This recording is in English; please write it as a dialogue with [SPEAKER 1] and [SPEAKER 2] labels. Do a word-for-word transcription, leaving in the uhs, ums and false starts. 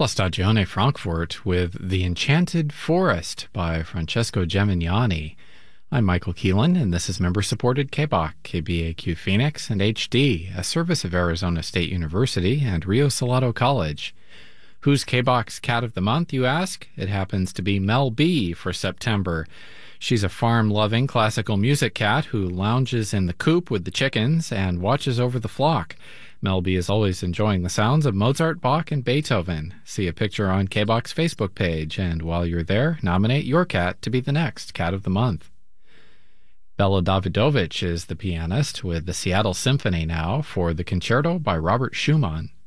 [SPEAKER 1] La Stagione Frankfurt with The Enchanted Forest by Francesco Gemignani. I'm Michael Keelan, and this is member-supported K B O C, K B A Q Phoenix, and H D, a service of Arizona State University and Rio Salado College. Who's K B O C's Cat of the Month, you ask? It happens to be Mel B for September. She's a farm-loving classical music cat who lounges in the coop with the chickens and watches over the flock. Mel B is always enjoying the sounds of Mozart, Bach, and Beethoven. See a picture on K B O C's Facebook page, and while you're there, nominate your cat to be the next Cat of the Month. Bela Davidovich is the pianist with the Seattle Symphony now for the Concerto by Robert Schumann.